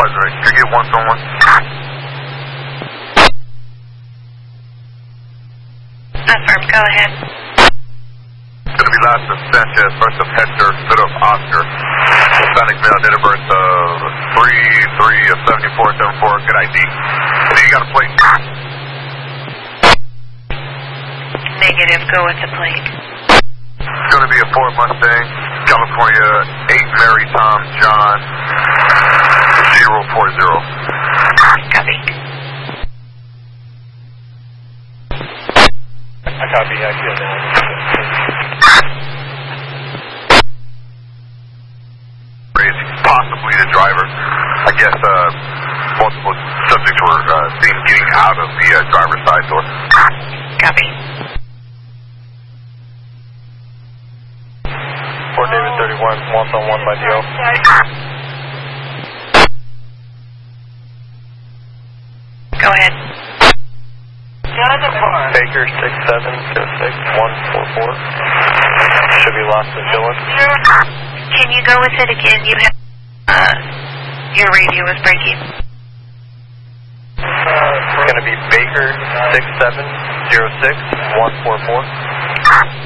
Pleasant. Can you get 1-1? Affirm, go ahead. It's going to be last of Sanchez, first of Hector, middle of Oscar. Hispanic male, date of birth of 3/3/74/74. Good ID. And then you got a plate. Negative, go with the plate. It's going to be a Ford Mustang, California, 8 Mary Tom John 040. Copy. I copy, I feel that. Possibly the driver. I guess multiple subjects were seen getting out of the driver's side door. Copy. Fort David 31, 1-1 by DO. Go ahead. Baker 6706-144. Should be lost in Dillon. Can you go with it again? You have, your radio is breaking. It's going to be Baker 6706-144.